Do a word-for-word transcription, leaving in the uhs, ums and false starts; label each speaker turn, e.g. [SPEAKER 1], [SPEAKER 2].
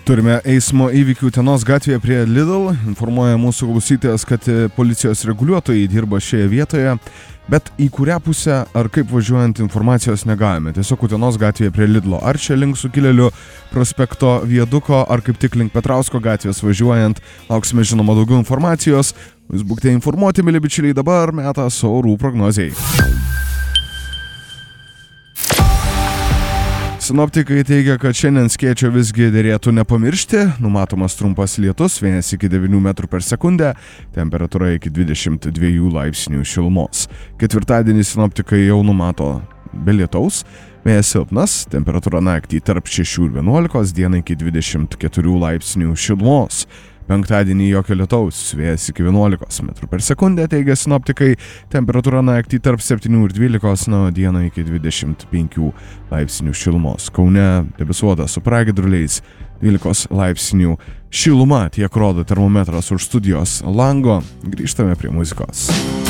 [SPEAKER 1] Turime eismo įvykių Utenos gatvėje prie Lidl. Informuoja mūsų klausytojas, kad policijos reguliuotojai dirba šioje vietoje, bet į kurią pusę ar kaip važiuojant informacijos negavome. Tiesiog Utenos gatvėje prie Lidlo. Ar čia link Sukilėlių prospekto viaduko, ar kaip tik link Petrausko gatvės važiuojant. Lauksime žinoma daugiau informacijos. Jūs būkite informuoti, mėly bičiuliai, dabar metas orų prognozei. Sinoptikai teigia, kad šiandien skėčio visgi derėtų nepamiršti. Numatomas trumpas lietus, vėjas iki devynių metrų per sekundę, temperatūra iki dvidešimt dviejų laipsnių šilumos. Ketvirtadienį sinoptikai jau numato be lietaus, vėjas silpnas, temperatūra naktį tarp šešių ir vienuolikos, dieną iki dvidešimt keturių laipsnių šilumos. Penktadienį jokio lietaus, vėjas iki vienuolikos metrų per sekundę, teigia sinoptikai, temperatūra naktį tarp septynių ir dvylikos, na, dieną iki dvidešimt penkių laipsnių šilumos. Kaune debesuota su pragiedruliais, dvylikos laipsnių šiluma, tiek rodo termometras už studijos lango. Grįžtame prie muzikos.